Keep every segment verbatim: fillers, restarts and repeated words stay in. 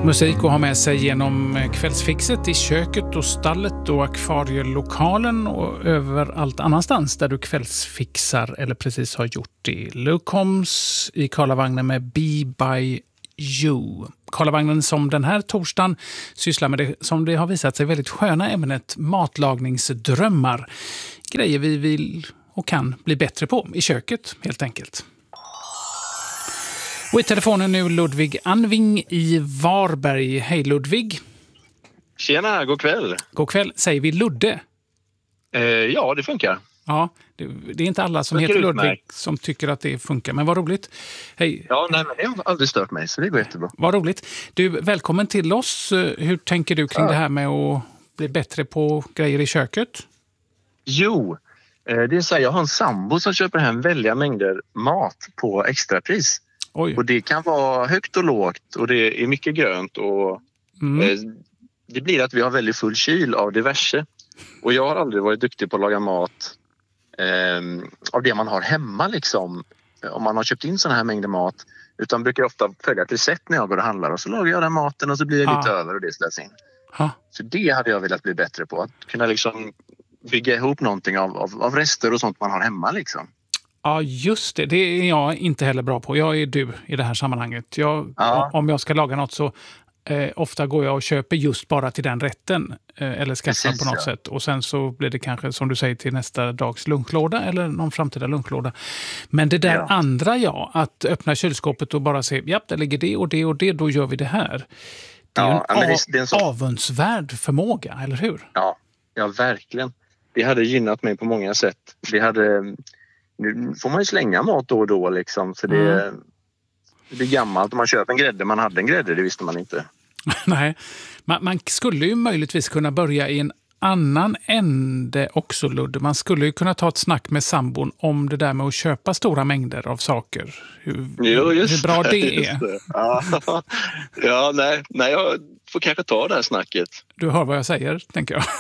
Musik att ha med sig genom kvällsfixet i köket och stallet och akvarielokalen och överallt annanstans där du kvällsfixar eller precis har gjort det. Lukoms i Karlavagnen med Be By You. Karlavagnen som den här torsdagen sysslar med det som det har visat sig väldigt sköna ämnet matlagningsdrömmar. Grejer vi vill och kan bli bättre på i köket helt enkelt. Och i telefonen nu Ludvig Anving i Varberg. Hej Ludvig. Tjena, god kväll. God kväll. Säger vi Ludde? Eh, ja, det funkar. Ja, det, det är inte alla som heter Ludvig mig. Som tycker att det funkar, men vad roligt. Hej. Ja, nej, men det har aldrig stört mig, så det går jättebra. Vad roligt. Du, välkommen till oss. Hur tänker du kring ja. det här med att bli bättre på grejer i köket? Jo, eh, det är så här, jag har en sambo som köper hem väldiga mängder mat på extrapris. Oj. Och det kan vara högt och lågt och det är mycket grönt och mm. eh, det blir att vi har väldigt full kyl av diverse. Och jag har aldrig varit duktig på att laga mat eh, av det man har hemma liksom. Om man har köpt in såna här mängder mat. Utan brukar ofta följa ett recept när jag går och handlar och så lagar jag den maten och så blir det ah. lite över och det ställs in. Ah. Så det hade jag velat bli bättre på. Att kunna liksom bygga ihop någonting av, av, av rester och sånt man har hemma liksom. Ja, just det. Det är jag inte heller bra på. Jag är du i det här sammanhanget. Jag, ja. Om jag ska laga något så eh, ofta går jag och köper just bara till den rätten. Eh, eller skaffar på något ja. sätt. Och sen så blir det kanske, som du säger, till nästa dags lunchlåda eller någon framtida lunchlåda. Men det där ja. andra, ja, att öppna kylskåpet och bara se, ja, där ligger det och det och det, då gör vi det här. Det är ja, ju en, av, det är en så... avundsvärd förmåga, eller hur? Ja, ja, verkligen. Det hade gynnat mig på många sätt. Det hade... Nu får man ju slänga mat då och då liksom, så det, mm. det är gammalt. Om man köper en grädde, man hade en grädde, det visste man inte. Nej, man, man skulle ju möjligtvis kunna börja i en annan ände också, Ludde. Man skulle ju kunna ta ett snack med sambon om det där med att köpa stora mängder av saker. Hur, jo, just hur bra det, det är. Det. Ja, ja nej, nej, jag får kanske ta det här snacket. Du hör vad jag säger, tänker jag.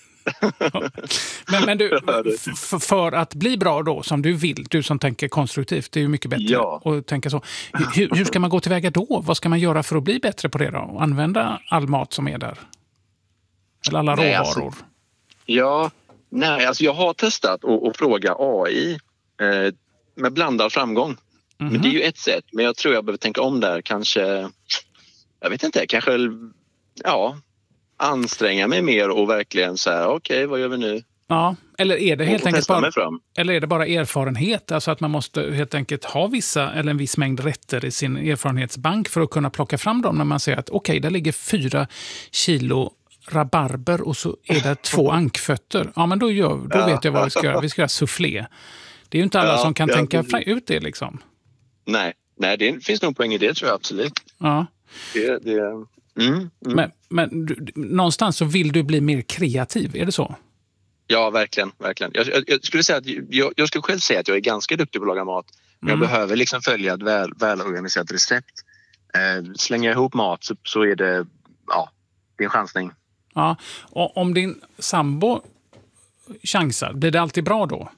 men, men du, f- för att bli bra då, som du vill, du som tänker konstruktivt, det är ju mycket bättre ja. att tänka så. Hur, hur ska man gå tillväga då? Vad ska man göra för att bli bättre på det då? Och använda all mat som är där? Eller alla nej, råvaror? Alltså, ja, nej, alltså jag har testat att, att fråga A I eh, med blandad framgång. Mm-hmm. Men det är ju ett sätt, men jag tror jag behöver tänka om där. Kanske, jag vet inte, kanske, ja... anstränga mig mer och verkligen så här, okej, okay, vad gör vi nu? Ja, eller är det helt enkelt bara, eller är det bara erfarenhet? Alltså att man måste helt enkelt ha vissa eller en viss mängd rätter i sin erfarenhetsbank för att kunna plocka fram dem när man ser att okej, okay, där ligger fyra kilo rabarber och så är det två ankfötter. Ja, men då, gör, då ja. vet jag vad vi ska göra. Vi ska göra soufflé. Det är ju inte alla ja, som kan ja, tänka det... ut det liksom. Nej, nej, det finns nog poäng i det, tror jag absolut. Ja. Det, det... Mm, mm. Men, men du, någonstans så vill du bli mer kreativ, är det så? Ja, verkligen. verkligen. Jag, jag, jag skulle säga att jag, jag skulle själv säga att jag är ganska duktig på att laga mat. Men mm. jag behöver liksom följa ett väl, välorganiserat recept. Eh, slänger jag ihop mat så, så är det, ja, det är en chansning. Ja, och om din sambo chansar, blir det alltid bra då?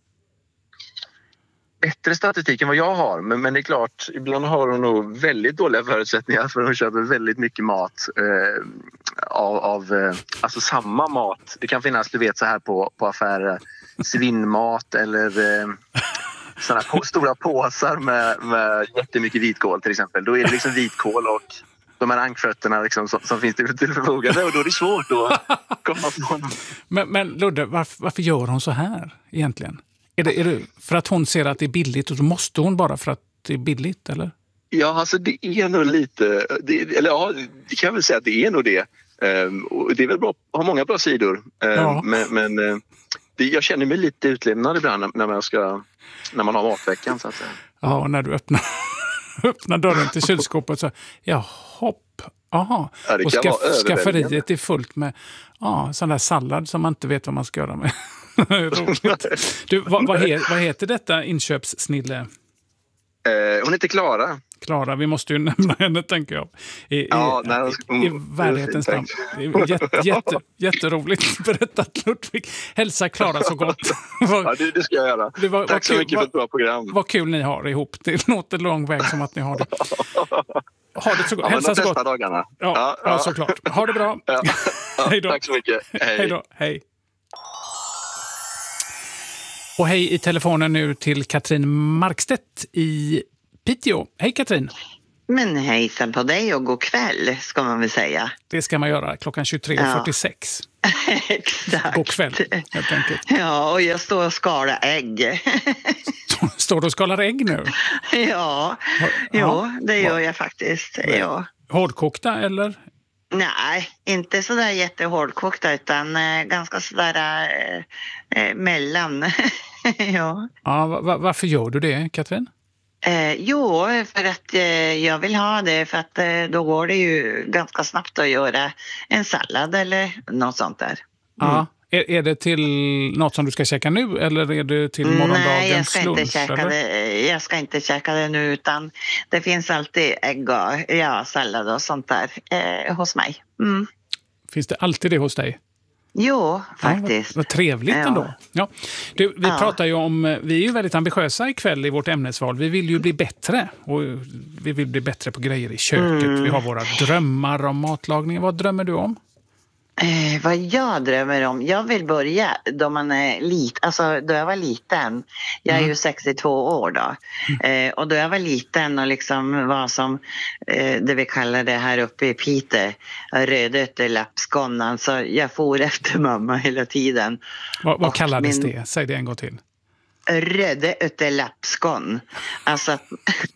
Bättre statistik än vad jag har, men, men det är klart, ibland har hon nog väldigt dåliga förutsättningar för hon köper väldigt mycket mat eh, av, av eh, alltså samma mat. Det kan finnas, du vet, så här på, på affärer, svinnmat eller eh, sådana på, stora påsar med, med jättemycket vitkål till exempel. Då är det liksom vitkål och de här ankfötterna liksom, som, som finns till, till förfogande och då är det svårt att komma från. Men, men Ludde, varför, varför gör hon så här egentligen? Är det, är det för att hon ser att det är billigt och så måste hon bara för att det är billigt, eller? Ja, alltså det är nog lite... Det, eller ja, det kan jag väl säga att det är nog det. Um, och det är väl bra, har många bra sidor. Um, ja. Men, men uh, det, jag känner mig lite utlämnad ibland när, när, man, ska, när man har matveckan, så att säga. Ja, och när du öppnar, öppnar dörren till kylskåpet så... Ja, hopp. Aha. Ja, och skaff, skafferiet är fullt med ja, sån där sallad som man inte vet vad man ska göra med. Du, vad, vad, heter, vad heter detta inköpssnille? Eh, hon heter Klara. Klara, vi måste ju nämna henne, tänker jag. I, ja, i, nej, i, i värdighetens namn. Jätte, jätte, jätteroligt berättat, Ludvig. Hälsa Klara så gott. Ja, det, det ska jag göra. Det var, Tack så mycket för ett bra program. Vad kul ni har ihop. Det låter lång väg som att ni har det. Ha, ha det så gott. Ja, Hälsa så gott. Dagarna. Ja, ja, ja, såklart. Ha det bra. Ja. Ja, hej då. Tack så mycket. Hej. Hej då. Hej. Och hej i telefonen nu till Katrin Markstedt i Piteå. Hej Katrin. Men hejsan på dig och god kväll ska man väl säga. Det ska man göra klockan tjugotre fyrtiosex. Ja. Exakt. God kväll helt enkelt. Ja, och jag står och skalar ägg. Står du och skalar ägg nu? Ja, ja det gör jag faktiskt. Ja. Hårdkokta eller? Nej, inte sådär jättehårdkokta utan eh, ganska sådär eh, eh, mellan. Ja. Ja, va- varför gör du det, Katrin? Eh, jo, för att eh, jag vill ha det för att eh, då går det ju ganska snabbt att göra en sallad eller något sånt där. Mm. Ja. Är, är det till något som du ska käka nu eller är det till morgondagens lunch? Nej, jag ska inte lunch, käka eller? det. Jag ska inte käka det nu utan det finns alltid ägg och ja, sallad och sånt där eh, hos mig. Mm. Finns det alltid det hos dig? Jo, faktiskt. Ja, vad, vad trevligt ja. ändå. Ja. Du, vi ja. pratar ju om, vi är ju väldigt ambitiösa ikväll i vårt ämnesval. Vi vill ju bli bättre och vi vill bli bättre på grejer i köket. Mm. Vi har våra drömmar om matlagning. Vad drömmer du om? Eh, vad jag drömmer om? Jag vill börja då man är lit, alltså då jag var liten. Jag är mm. ju sextiotvå år då. Mm. Eh, och då jag var liten och liksom var som eh, det vi kallar det här uppe i Piteå, rödöttelappskon. Alltså jag for efter mamma hela tiden. Vad, vad kallades min... det? Säg det en gång till. Rödöttelappskon. Alltså att...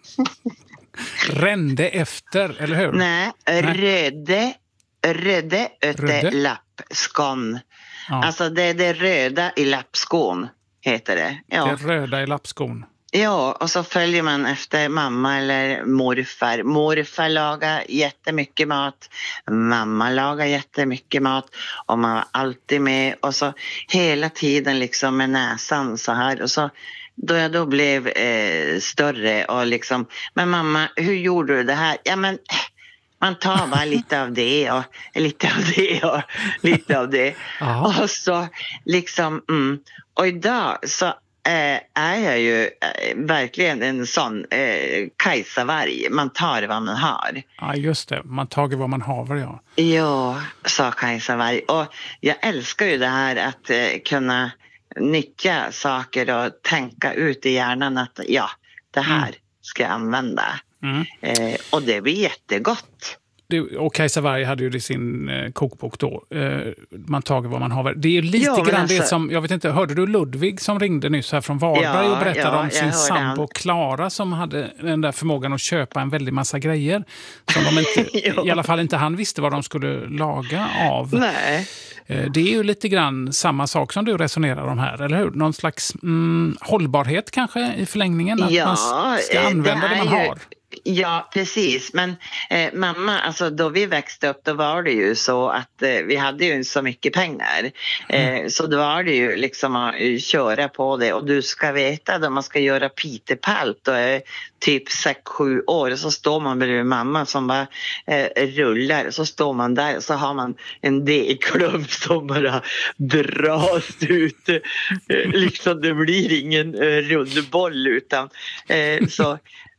Rände efter, eller hur? Nej, Nej. röde Röde öte lappskon. Ja. Alltså det är det röda i lappskon heter det. Ja. Det röda i lappskon. Ja, och så följer man efter mamma eller morfar. Morfar lagar jättemycket mat. Mamma lagar jättemycket mat. Och man var alltid med. Och så hela tiden liksom med näsan så här. Och så då jag då blev eh, större och liksom, men mamma, hur gjorde du det här? Ja men... Man tar bara lite av det och lite av det och lite av det. Och så liksom, mm. och idag så eh, är jag ju eh, verkligen en sån eh, kajsavarg. Man tar vad man har. Ja, just det. Man tar vad man har, ja. Ja, sa kajsavarg. Och jag älskar ju det här att eh, kunna nyttja saker och tänka ut i hjärnan att ja, det här mm. ska jag använda. Mm. Eh, och det blir jättegott. Du, och Kajsa Warg hade ju det i sin eh, kokbok då. Eh, man tager vad man har. Det är ju lite ja, grann alltså... det som, jag vet inte, hörde du Ludvig som ringde nyss här från Varberg ja, och berättade ja, om sin sambo Klara som hade den där förmågan att köpa en väldig massa grejer. Som de inte, i alla fall inte han visste vad de skulle laga av. Nej. Eh, det är ju lite grann samma sak som du resonerar om här, eller hur? Någon slags mm, hållbarhet kanske i förlängningen? Att ja, man ska använda det, det man ju... har. Ja, precis. Men eh, mamma, alltså då vi växte upp då var det ju så att eh, vi hade ju så mycket pengar. Eh, mm. Så då var det ju liksom att uh, köra på det. Och du ska veta då man ska göra pitepalt och är typ sex sju år. Så står man bredvid mamma som bara eh, rullar. Så står man där och så har man en degklump som bara dras ut. Eh, liksom det blir ingen eh, rundboll utan eh, så...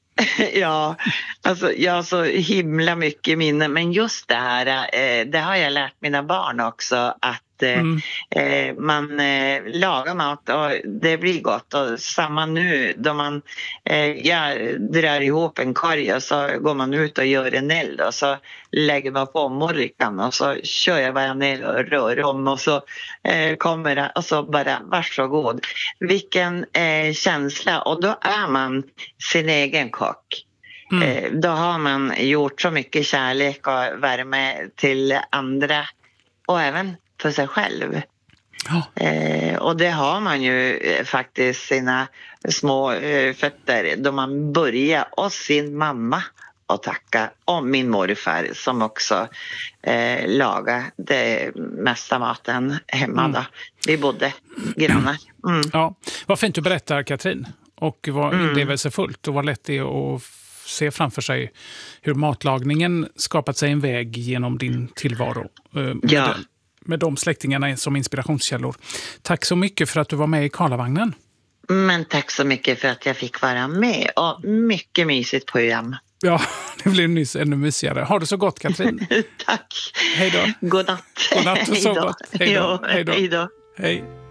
Ja, alltså jag har så himla mycket minne. Men just det här, eh, det har jag lärt mina barn också. Att eh, mm. eh, man eh, lagar mat och det blir gott. Och samma nu då man eh, jag drar ihop en korg och så går man ut och gör en eld. Och så lägger man på morrikan och så kör jag bara ner och rör om. Och så eh, kommer det och så bara varsågod. Vilken eh, känsla. Och då är man sin egen kock. Mm. Eh, då har man gjort så mycket kärlek och värme till andra. Och även för sig själv. Oh. Eh, och det har man ju eh, faktiskt sina små eh, fötter då man börjar och sin mamma och tacka och min morfar som också eh, lagar det mesta maten hemma mm. då. Vi bodde grannar. Mm. Ja, vad fint du berättar Katrin och vad mm. inlevelsefullt och vad lätt det är att se framför sig hur matlagningen skapat sig en väg genom din tillvaro. Eh, med ja. den. Med de släktingarna som inspirationskällor. Tack så mycket för att du var med i Karlavagnen. Men tack så mycket för att jag fick vara med. Och mycket mysigt program. Ja, det blev nyss ännu mysigare. Har du så gott, Katrin? Tack. Hej då. God natt. God natt och så gott. Hej då. Hej då. Hej då. Hej.